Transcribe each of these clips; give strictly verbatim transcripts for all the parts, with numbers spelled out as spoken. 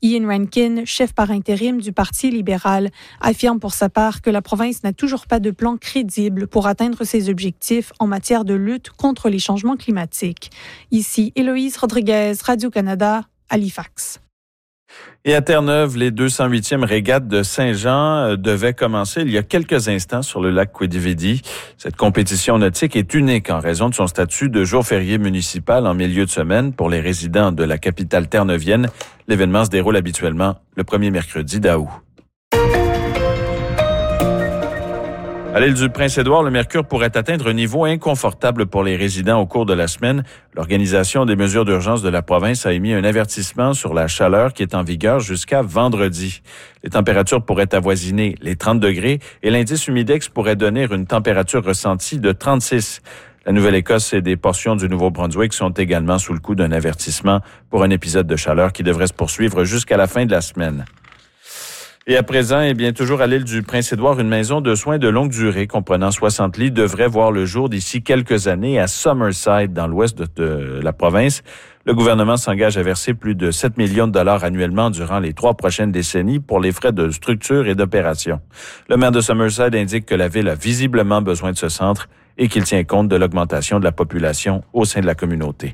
Ian Rankin, chef par intérim du Parti libéral, affirme pour sa part que la province n'a toujours pas de plan crédible pour atteindre ses objectifs en matière de lutte contre les changements climatiques. Ici, Héloïse Rodriguez, Radio-Canada, Halifax. Et à Terre-Neuve, les deux cent huitièmes régates de Saint-Jean devaient commencer il y a quelques instants sur le lac Quidi-Vidi. Cette compétition nautique est unique en raison de son statut de jour férié municipal en milieu de semaine pour les résidents de la capitale terre-neuvienne. L'événement se déroule habituellement le premier mercredi d'août. À l'île du Prince-Édouard, le mercure pourrait atteindre un niveau inconfortable pour les résidents au cours de la semaine. L'Organisation des mesures d'urgence de la province a émis un avertissement sur la chaleur qui est en vigueur jusqu'à vendredi. Les températures pourraient avoisiner les trente degrés et l'indice humidex pourrait donner une température ressentie de trente-six. La Nouvelle-Écosse et des portions du Nouveau-Brunswick sont également sous le coup d'un avertissement pour un épisode de chaleur qui devrait se poursuivre jusqu'à la fin de la semaine. Et à présent, eh bien, toujours à l'île du Prince-Édouard, une maison de soins de longue durée comprenant soixante lits devrait voir le jour d'ici quelques années à Summerside, dans l'ouest de, de la province. Le gouvernement s'engage à verser plus de sept millions de dollars annuellement durant les trois prochaines décennies pour les frais de structure et d'opération. Le maire de Summerside indique que la ville a visiblement besoin de ce centre et qu'il tient compte de l'augmentation de la population au sein de la communauté.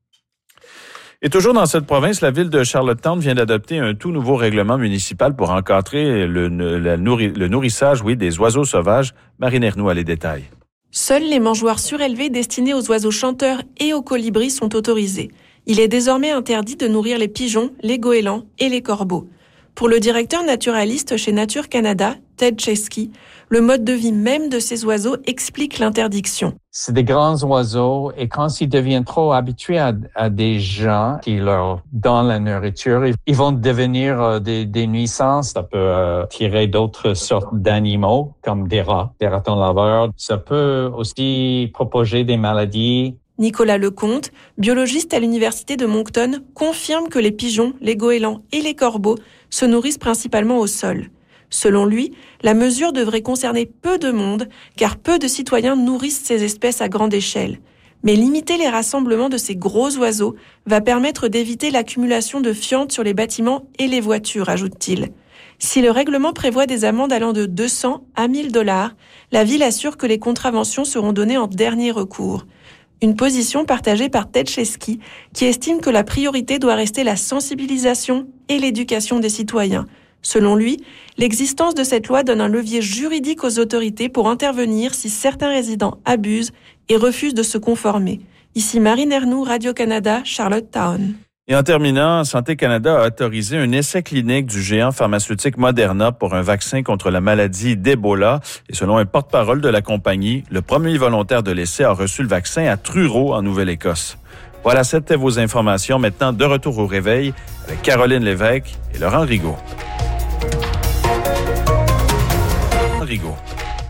Et toujours dans cette province, la ville de Charlottetown vient d'adopter un tout nouveau règlement municipal pour encadrer le, la nourri, le nourrissage oui, des oiseaux sauvages. Marine Ernoux a les détails. Seuls les mangeoires surélevés destinés aux oiseaux chanteurs et aux colibris sont autorisés. Il est désormais interdit de nourrir les pigeons, les goélands et les corbeaux. Pour le directeur naturaliste chez Nature Canada, Ted Chesky, le mode de vie même de ces oiseaux explique l'interdiction. C'est des grands oiseaux et quand ils deviennent trop habitués à, à des gens qui leur donnent la nourriture, ils vont devenir euh, des, des nuisances. Ça peut euh, attirer d'autres sortes d'animaux comme des rats, des ratons laveurs. Ça peut aussi propager des maladies. Nicolas Lecomte, biologiste à l'université de Moncton, confirme que les pigeons, les goélands et les corbeaux se nourrissent principalement au sol. Selon lui, la mesure devrait concerner peu de monde, car peu de citoyens nourrissent ces espèces à grande échelle. Mais limiter les rassemblements de ces gros oiseaux va permettre d'éviter l'accumulation de fientes sur les bâtiments et les voitures, ajoute-t-il. Si le règlement prévoit des amendes allant de deux cents à mille dollars, la ville assure que les contraventions seront données en dernier recours. Une position partagée par Ted Chesky, qui estime que la priorité doit rester la sensibilisation et l'éducation des citoyens. Selon lui, l'existence de cette loi donne un levier juridique aux autorités pour intervenir si certains résidents abusent et refusent de se conformer. Ici Marine Ernoux, Radio-Canada, Charlottetown. Et en terminant, Santé Canada a autorisé un essai clinique du géant pharmaceutique Moderna pour un vaccin contre la maladie d'Ebola. Et selon un porte-parole de la compagnie, le premier volontaire de l'essai a reçu le vaccin à Truro, en Nouvelle-Écosse. Voilà, c'était vos informations. Maintenant, de retour au réveil avec Caroline Lévesque et Laurent Rigaud. Rigaud.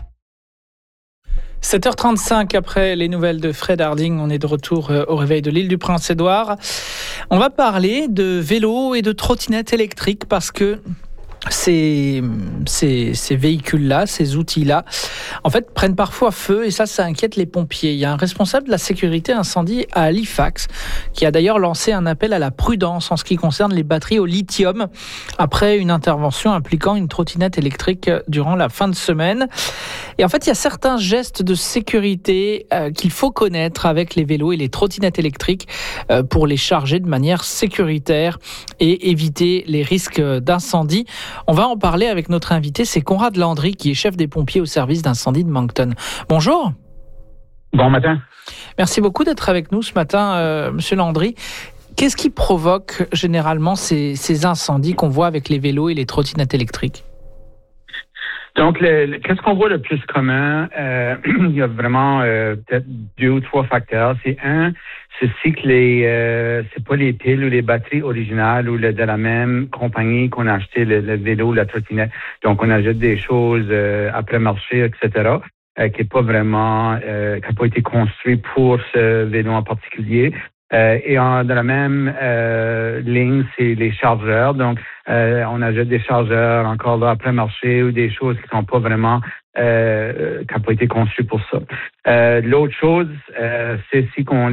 sept heures trente-cinq après les nouvelles de Fred Harding, on est de retour au réveil de l'île du Prince-Édouard. On va parler de vélos et de trottinettes électriques parce que Ces, ces, ces véhicules-là, ces outils-là, en fait, prennent parfois feu et ça, ça inquiète les pompiers. Il y a un responsable de la sécurité incendie à Halifax qui a d'ailleurs lancé un appel à la prudence en ce qui concerne les batteries au lithium après une intervention impliquant une trottinette électrique durant la fin de semaine. Et en fait, il y a certains gestes de sécurité euh, qu'il faut connaître avec les vélos et les trottinettes électriques euh, pour les charger de manière sécuritaire et éviter les risques d'incendie. On va en parler avec notre invité, c'est Conrad Landry, qui est chef des pompiers au service d'incendie de Moncton. Bonjour. Bon matin. Merci beaucoup d'être avec nous ce matin, euh, Monsieur Landry. Qu'est-ce qui provoque généralement ces, ces incendies qu'on voit avec les vélos et les trottinettes électriques? Donc, le, le, qu'est-ce qu'on voit le plus commun? Euh, il y a vraiment euh, peut-être deux ou trois facteurs. C'est un, c'est que les, euh, c'est pas les piles ou les batteries originales ou le, de la même compagnie qu'on a acheté le, le vélo ou la trottinette. Donc, on achète des choses euh, après marché, et cetera, euh, qui n'est pas vraiment, euh, qui n'a pas été construit pour ce vélo en particulier. Euh, et en, dans la même euh, ligne, c'est les chargeurs. Donc, euh, on achète des chargeurs encore là après marché ou des choses qui sont pas vraiment euh, qui n'ont pas été conçues pour ça. Euh, l'autre chose, euh, c'est si qu'on laisse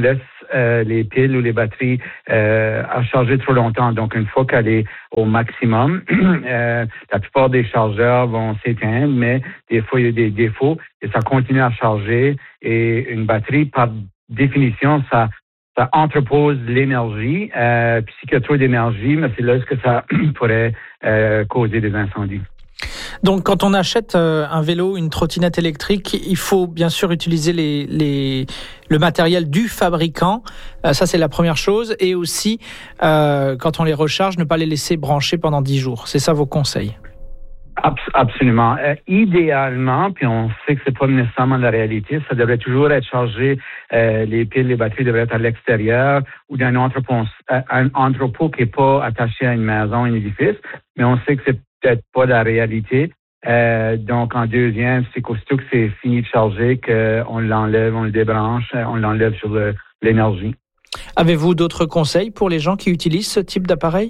euh, les piles ou les batteries euh, à charger trop longtemps. Donc, une fois qu'elle est au maximum, euh, la plupart des chargeurs vont s'éteindre, mais des fois, il y a des défauts et ça continue à charger. Et une batterie, par définition, ça ça entrepose l'énergie. Euh, puis s'il y a trop d'énergie, mais c'est là que ça pourrait euh, causer des incendies. Donc, quand on achète euh, un vélo, une trottinette électrique, il faut bien sûr utiliser les, les, le matériel du fabricant. Euh, ça, c'est la première chose. Et aussi, euh, quand on les recharge, ne pas les laisser brancher pendant dix jours. C'est ça vos conseils? Absolument. Euh, idéalement, puis on sait que c'est pas nécessairement la réalité, ça devrait toujours être chargé, euh, les piles, les batteries devraient être à l'extérieur ou dans un entrepôt, un entrepôt qui n'est pas attaché à une maison, un édifice, mais on sait que c'est peut-être pas la réalité. Euh, donc, en deuxième, c'est qu'aussitôt que c'est fini de charger, qu'on l'enlève, on le débranche, on l'enlève sur le, l'énergie. Avez-vous d'autres conseils pour les gens qui utilisent ce type d'appareil?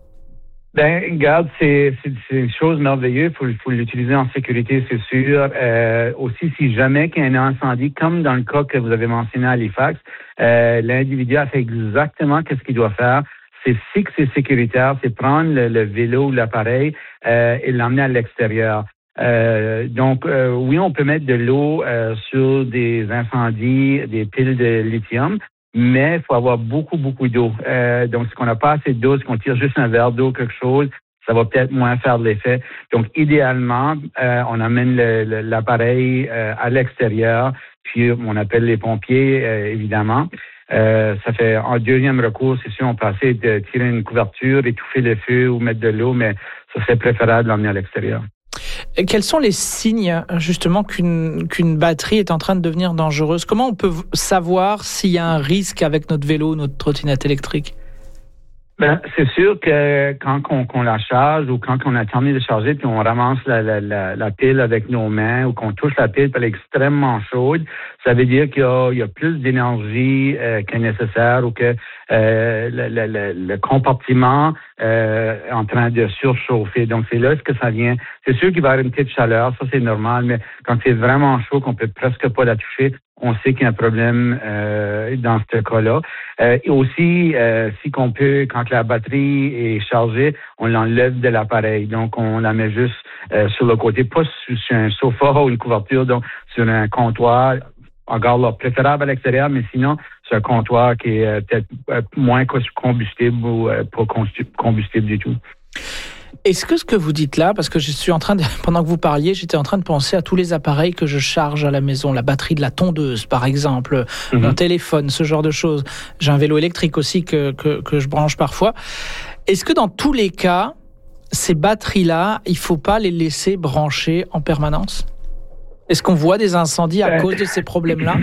Ben, regarde, c'est, c'est, c'est une chose merveilleuse. Il faut, faut l'utiliser en sécurité, c'est sûr. Euh, aussi, si jamais qu'il y a un incendie, comme dans le cas que vous avez mentionné à Halifax, euh, l'individu a fait exactement ce qu'il doit faire. C'est si que c'est sécuritaire, c'est prendre le, le vélo ou l'appareil euh, et l'emmener à l'extérieur. Euh, donc, euh, oui, on peut mettre de l'eau euh, sur des incendies, des piles de lithium, mais il faut avoir beaucoup, beaucoup d'eau. Euh, donc, si on n'a pas assez d'eau, si on tire juste un verre d'eau, quelque chose, ça va peut-être moins faire de l'effet. Donc, idéalement, euh, on amène le, le, l'appareil euh, à l'extérieur, puis on appelle les pompiers, euh, évidemment. Euh, ça fait en deuxième recours, c'est sûr, on peut essayer de tirer une couverture, étouffer le feu ou mettre de l'eau, mais ça serait préférable de l'emmener à l'extérieur. Et quels sont les signes, justement, qu'une, qu'une batterie est en train de devenir dangereuse? Comment on peut savoir s'il y a un risque avec notre vélo, notre trottinette électrique? Ben, c'est sûr que quand on, qu'on la charge ou quand on a terminé de charger puis on ramasse la, la, la, la pile avec nos mains ou qu'on touche la pile puis elle est extrêmement chaude, ça veut dire qu'il y a, il y a plus d'énergie euh, que nécessaire ou que euh, le, le, le, le compartiment euh, est en train de surchauffer. Donc, c'est là ce que ça vient. C'est sûr qu'il va y avoir une petite chaleur, ça c'est normal, mais quand c'est vraiment chaud, qu'on peut presque pas la toucher, on sait qu'il y a un problème euh, dans ce cas-là. Euh, et aussi, euh, si qu'on peut, quand la batterie est chargée, on l'enlève de l'appareil. Donc, on la met juste euh, sur le côté, pas sur, sur un sofa ou une couverture, donc sur un comptoir. Encore là, préférable à l'extérieur, mais sinon, c'est un comptoir qui est euh, peut-être euh, moins combustible ou euh, pas combustible du tout. Est-ce que ce que vous dites là, parce que je suis en train de, pendant que vous parliez, j'étais en train de penser à tous les appareils que je charge à la maison, la batterie de la tondeuse, par exemple, mm-hmm. mon téléphone, ce genre de choses. J'ai un vélo électrique aussi que, que, que je branche parfois. Est-ce que dans tous les cas, ces batteries-là, il faut pas les laisser brancher en permanence? Est-ce qu'on voit des incendies à euh, cause de ces problèmes-là?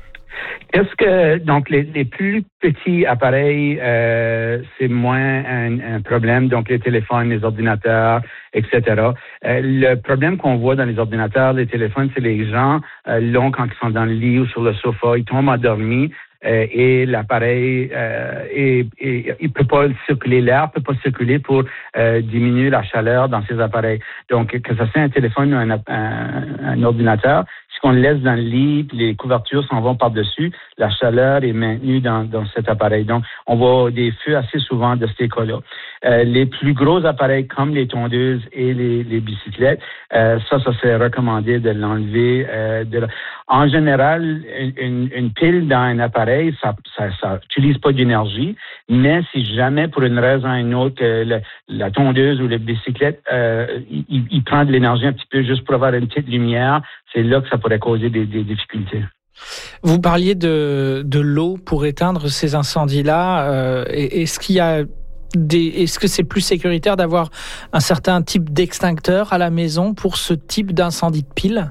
Est-ce que, donc, les, les plus petits appareils, euh, c'est moins un, un problème, donc les téléphones, les ordinateurs, et cetera. Euh, le problème qu'on voit dans les ordinateurs, les téléphones, c'est les gens, euh, longs quand ils sont dans le lit ou sur le sofa, ils tombent endormis. Euh, et l'appareil, euh, et, et, il peut pas circuler, l'air peut pas circuler pour euh, diminuer la chaleur dans ces appareils. Donc, que ce soit un téléphone ou un, un, un ordinateur, si on le laisse dans le lit, puis les couvertures s'en vont par-dessus, la chaleur est maintenue dans, dans cet appareil. Donc, on voit des feux assez souvent de ces cas-là. Euh, les plus gros appareils comme les tondeuses et les, les bicyclettes, euh, ça, ça serait recommandé de l'enlever. Euh, de la... En général, une, une pile dans un appareil, ça ça, ça utilise pas d'énergie, mais si jamais, pour une raison ou une autre, que le, la tondeuse ou la bicyclette, euh, il, il prend de l'énergie un petit peu juste pour avoir une petite lumière, c'est là que ça pourrait causer des, des difficultés. Vous parliez de, de l'eau pour éteindre ces incendies-là. Euh, est-ce qu'il y a des, est-ce que c'est plus sécuritaire d'avoir un certain type d'extincteur à la maison pour ce type d'incendie de pile?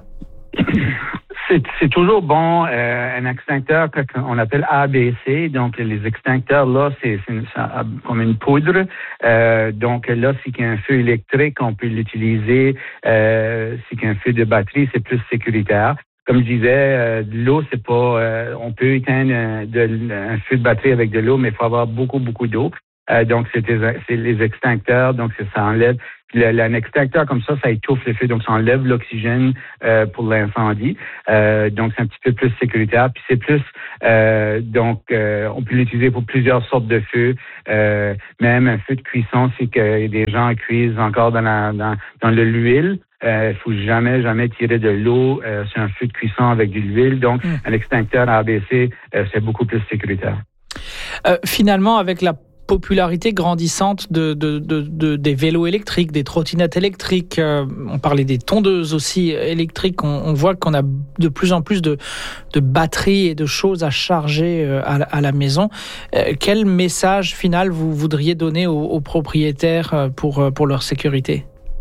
C'est, c'est toujours bon, euh, un extincteur qu'on appelle A B C. Donc, les extincteurs, là, c'est, c'est, une, c'est comme une poudre. Euh, donc, là, si il y a un feu électrique, on peut l'utiliser. Euh, si il y a un feu de batterie, c'est plus sécuritaire. Comme je disais, euh, de l'eau, c'est pas... Euh, on peut éteindre un, de, un feu de batterie avec de l'eau, mais il faut avoir beaucoup, beaucoup d'eau. Euh, donc, c'est, des, c'est les extincteurs, donc c'est, ça enlève. Puis le, un extincteur comme ça, ça étouffe le feu, donc ça enlève l'oxygène euh, pour l'incendie. Euh, donc, c'est un petit peu plus sécuritaire. Puis c'est plus, euh, donc, euh, on peut l'utiliser pour plusieurs sortes de feux. Euh, même un feu de cuisson, c'est que des gens cuisent encore dans, la, dans, dans de l'huile. Il euh, faut jamais, jamais tirer de l'eau euh, sur un feu de cuisson avec de l'huile. Donc, mmh. un extincteur à A B C, euh, c'est beaucoup plus sécuritaire. Euh, finalement, avec la popularité grandissante de, de, de, de, des vélos électriques, des trottinettes électriques. Euh, on parlait des tondeuses aussi électriques. On, on voit qu'on a de plus en plus de, de batteries et de choses à charger euh, à, à la maison. Euh, quel message final vous voudriez donner aux, aux propriétaires pour, pour leur sécurité?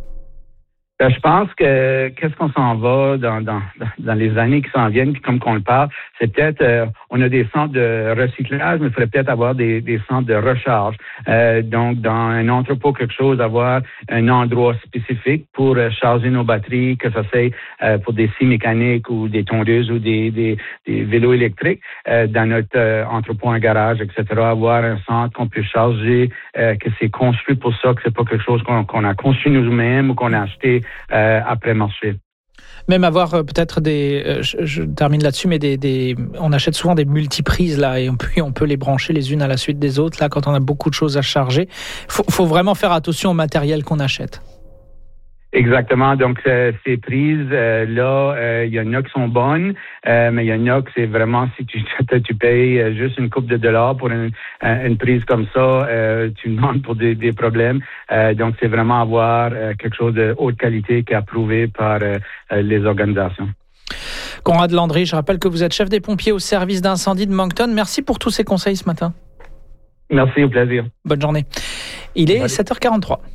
Ben, je pense que qu'est-ce qu'on s'en va dans, dans, dans les années qui s'en viennent, puis comme qu'on le parle, c'est peut-être, euh, on a des centres de recyclage, mais il faudrait peut-être avoir des, des centres de recharge. Euh, donc, dans un entrepôt, quelque chose, avoir un endroit spécifique pour euh, charger nos batteries, que ça soit euh, pour des scies mécaniques ou des tondeuses ou des, des, des vélos électriques, euh, dans notre euh, entrepôt, un garage, et cetera. Avoir un centre qu'on peut charger, euh, que c'est construit pour ça, que c'est pas quelque chose qu'on, qu'on a construit nous-mêmes ou qu'on a acheté Euh, après marché. Même avoir euh, peut-être des, euh, je, je termine là-dessus, mais des, des, on achète souvent des multiprises là et on peut, on peut les brancher les unes à la suite des autres là quand on a beaucoup de choses à charger. Faut, faut vraiment faire attention au matériel qu'on achète. Exactement. Donc, euh, ces prises, euh, là, il euh, y en a qui sont bonnes, euh, mais il y en a que c'est vraiment, si tu, tu payes juste une couple de dollars pour une, une prise comme ça, euh, tu demandes pour des, des problèmes. Euh, donc, c'est vraiment avoir euh, quelque chose de haute qualité qui est approuvé par euh, les organisations. Conrad Landry, je rappelle que vous êtes chef des pompiers au service d'incendie de Moncton. Merci pour tous ces conseils ce matin. Merci, au plaisir. Bonne journée. Il est sept heures quarante-trois.